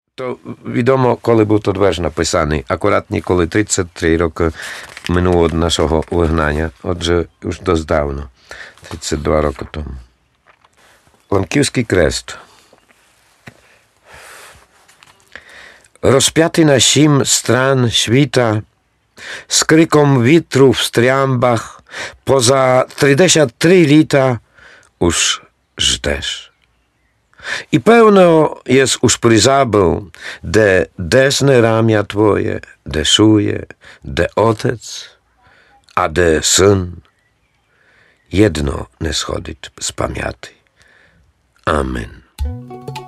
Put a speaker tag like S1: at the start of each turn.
S1: То відомо, коли був той вірш написаний. Акуратні, коли 33 роки минуло від нашого вигнання. Отже, już досить давно. 32 роки тому. Ланківський крест. Rozpiaty na 7 stran świta, z krykom witru w strjambach, poza 33 lita już żdesz. I pełno jest już przyzabył, de desne ramia twoje, de szuje, de otec, a de syn. Jedno nie schodzi z pamięci. Amen.